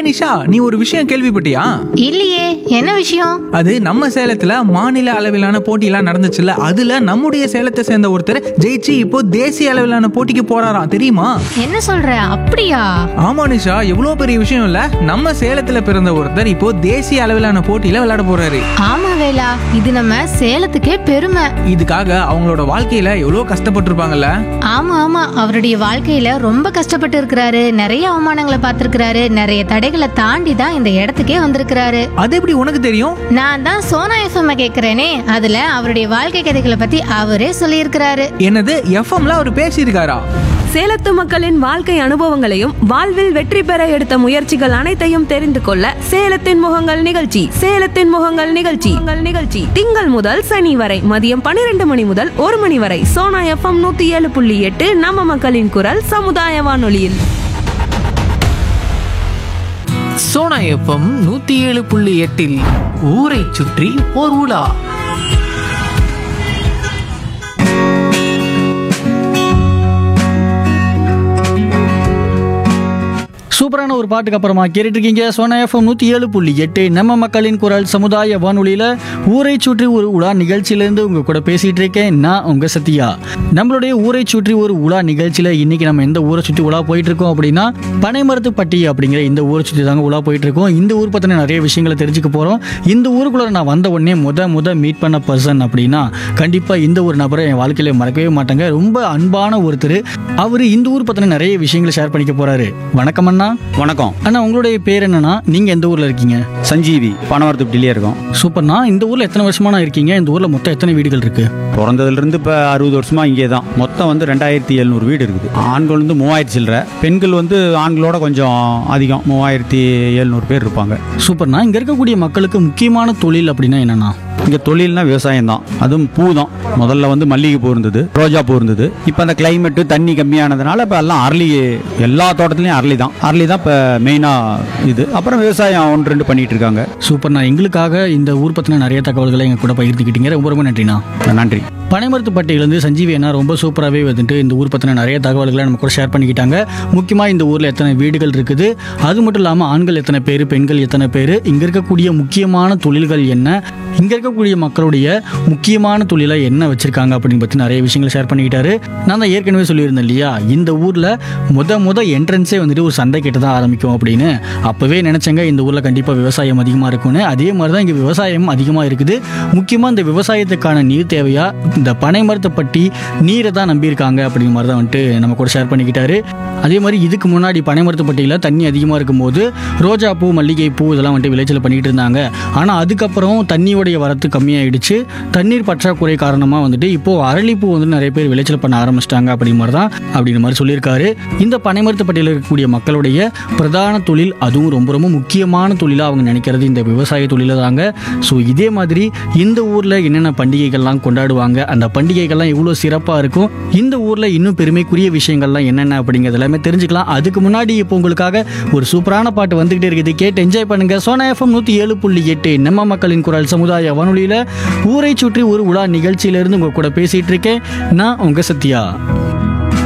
நிஷா, நீ ஒரு விஷயம் கேள்விப்பட்டியா? இல்லையே, என்ன விஷயம்? அது நம்ம சேலத்துல மாநில அளவிலான போட்டியெல்லாம் நடந்துச்சுல்ல, அதுல நம்முடைய சேலத்தை சேர்ந்த ஒருத்தர் ஜெயிச்சு இப்போ தேசிய அளவிலான போட்டிக்கு போறாராம், தெரியுமா? என்ன சொல்ற? அப்படியா? ஆமா நிஷா, எவ்வளவு பெரிய விஷயம் இல்ல. நம்ம சேலத்துல பிறந்த ஒருத்தர் இப்போ தேசிய அளவிலான போட்டியில விளையாட போறாரு. ஆமா வேலா, இது நம்ம சேலத்துக்கே பெருமை. இதுக்காக அவங்களோட வாழ்க்கையில எவ்வளவு கஷ்டப்பட்டிருப்பாங்கல்ல. ஆமா ஆமா, அவருடைய வாழ்க்கையில ரொம்ப கஷ்டப்பட்டு இருக்கிறாரு. நிறைய அவமானங்களை பார்த்திருக்கிறாரு. நிறைய தடைகளை தாண்டி தான் இந்த இடத்துக்கே வந்திருக்கிறாரு. அது எப்படி உனக்கு தெரியும்? நான் தான் சோனா எஃப்எம் கேக்குறேனே, அதுல அவருடைய வாழ்க்கை கதைகளை பத்தி அவரே சொல்லியிருக்கிறாரு. என்னது, எஃப்எம்ல அவர் பேசியிருக்காரா? சேலத்து மக்களின் வாழ்க்கை அனுபவங்களையும் வாழ்வில் வெற்றி பெற எடுத்த முயற்சிகள் அனைத்தையும் தெரிந்து கொள்ள சேலத்தின் முகங்கள் நிகழ்ச்சி திங்கள் முதல் சனி வரை மதியம் 12 மணி முதல் 1 மணி வரை சோனா எஃப்எம் 107.8 நம்ம மக்களின் குரல் சமுதாய வானொலியில். சோனா எஃப்எம் 107.8 ஊரை சுற்றி ஓர் உலா. சூப்பரான ஒரு பாட்டுக்கு அப்புறமா கேட்டுட்டு இருக்கீங்க சோனா எஃப்எம் 107.8 நம்ம மக்களின் குரல் சமுதாய வானொலியில் ஊரை சுற்றி ஒரு உலா நிகழ்ச்சியிலேருந்து உங்கள் கூட பேசிகிட்டு இருக்கேன். நான் உங்கள் சத்யா. நம்மளுடைய ஊரை சுற்றி ஒரு உலா நிகழ்ச்சியில் இன்றைக்கி நம்ம எந்த ஊரை சுற்றி உலா போயிட்டுருக்கோம் அப்படின்னா பனைமரத்துப்பட்டி அப்படிங்கிற இந்த ஊரை சுற்றி தாங்க உலா போயிட்டுருக்கோம். இந்த ஊர் பற்றின நிறைய விஷயங்களை தெரிஞ்சுக்க போகிறோம். இந்த ஊருக்குள்ளே நான் வந்த உடனே முத மீட் பண்ண பர்சன் அப்படின்னா கண்டிப்பாக இந்த ஒரு நபரை என் வாழ்க்கையில் மறக்கவே மாட்டாங்க. ரொம்ப அன்பான ஒருத்தர். அவர் இந்த ஊர் பற்றின நிறைய விஷயங்களை ஷேர் பண்ணிக்க போகிறாரு. வணக்கம் அண்ணா. வணக்கம் அண்ணா, உங்களுடைய பேர் என்னன்னா? நீங்க எந்த ஊர்ல இருக்கீங்க? சஞ்சீவி, பனமரத்துப்பட்டிலே இருக்கோம். சூப்பர்ண்ணா. இந்த ஊர்ல எத்தனை வருஷமா இருக்கீங்க? இந்த ஊர்ல மொத்தம் எத்தனை வீடுகள் இருக்கு? பிறந்ததுலேருந்து இப்போ 60 வருஷமா இங்கே தான். மொத்தம் வந்து 2700 வீடு இருக்குது. ஆண்கள் வந்து 3000 சில்லற, பெண்கள் வந்து ஆண்களோட கொஞ்சம் அதிகம், 3700 பேர் இருப்பாங்க. சூப்பர்ண்ணா. இங்க இருக்கக்கூடிய மக்களுக்கு முக்கியமான தொழில் அப்படின்னா என்னன்னா? இங்கே தொழில்னா விவசாயம் தான். அதுவும் பூ தான். முதல்ல வந்து மல்லிகை பூ இருந்தது, ரோஜா பூ இருந்தது. இப்போ அந்த கிளைமேட்டு தண்ணி கம்மியானதுனால இப்போ எல்லாம் அரளி, எல்லா தோட்டத்துலையும் அரளி தான் இப்போ மெயினாக இது. அப்புறம் விவசாயம் 1-2 பண்ணிட்டு இருக்காங்க. சூப்பர்ண்ணா. எங்களுக்காக இந்த ஊர் பற்றின நிறைய தகவல்களை எங்கள் கூட பகிர்ந்துக்கிட்டீங்க. ரொம்ப ரொம்ப நன்றிண்ணா. நன்றி. பனைமரத்துப்பட்டியிலேருந்து சஞ்சீவி அண்ணா ரொம்ப சூப்பராகவே வந்துட்டு இந்த ஊர் பற்றின நிறைய தகவல்களை நம்ம கூட ஷேர் பண்ணிக்கிட்டாங்க. முக்கியமாக இந்த ஊரில் எத்தனை வீடுகள் இருக்குது, அது மட்டும் இல்லாமல் ஆண்கள் எத்தனை பேர், பெண்கள் எத்தனை பேர், இங்கே இருக்கக்கூடிய முக்கியமான தொழில்கள் என்ன, இங்கே இருக்கக்கூடிய மக்களுடைய முக்கியமான தொழிலை என்ன வச்சுருக்காங்க அப்படின்னு பற்றி நிறைய விஷயங்களை ஷேர் பண்ணிக்கிட்டாரு. நான் தான் ஏற்கனவே சொல்லியிருந்தேன் இல்லையா, இந்த ஊரில் முத என்ட்ரன்ஸே வந்துட்டு ஒரு சந்தை கிட்ட தான் ஆரம்பிக்கும் அப்படின்னு. அப்போவே நினச்சேங்க இந்த ஊரில் கண்டிப்பாக விவசாயம் அதிகமாக இருக்கும்னு. அதே மாதிரி தான் இங்கே விவசாயம் அதிகமாக இருக்குது. முக்கியமாக இந்த விவசாயத்துக்கான நீர் தேவையா இந்த பனைமரத்துப்பட்டி நீரை தான் நம்பியிருக்காங்க அப்படிங்கிற மாதிரி தான் வந்துட்டு நம்ம கூட ஷேர் பண்ணிக்கிட்டாரு. அதே மாதிரி இதுக்கு முன்னாடி பனைமரத்துப்பட்டியில் தண்ணி அதிகமாக இருக்கும்போது ரோஜா பூ, மல்லிகை பூ இதெல்லாம் வந்துட்டு விளைச்சல் பண்ணிகிட்டு இருந்தாங்க. ஆனால் அதுக்கப்புறம் தண்ணியோடைய வரத்து கம்மியாயிடுச்சு. தண்ணீர் பற்றாக்குறை காரணமாக வந்துட்டு இப்போது அரளிப்பூ வந்து நிறைய பேர் விளைச்சல் பண்ண ஆரம்பிச்சிட்டாங்க அப்படிங்கிற மாதிரி சொல்லியிருக்காரு. இந்த பனைமரத்துப்பட்டியில் இருக்கக்கூடிய மக்களுடைய பிரதான தொழில், அதுவும் ரொம்ப ரொம்ப முக்கியமான தொழிலாக அவங்க நினைக்கிறது இந்த விவசாய தொழில தாங்க. ஸோ இதே மாதிரி இந்த ஊரில் என்னென்ன பண்டிகைகள்லாம் கொண்டாடுவாங்க, அந்த பண்டிகைகள்லாம் எவ்வளோ சிறப்பாக இருக்கும், இந்த ஊரில் இன்னும் பெருமைக்குரிய விஷயங்கள்லாம் என்னென்ன அப்படிங்கிறது எல்லாமே தெரிஞ்சுக்கலாம். அதுக்கு முன்னாடி இப்போ உங்களுக்காக ஒரு சூப்பரான பாட்டு வந்துகிட்டே இருக்குது. கேட்டு என்ஜாய் பண்ணுங்க. சோனா எஃப்எம் 107.8 நம்ம மக்களின் குரல் சமுதாய வானொலியில் ஊரை சுற்றி ஒரு உலா நிகழ்ச்சியிலிருந்து உங்க கூட பேசிட்டு இருக்கேன். நான் உங்க சத்யா.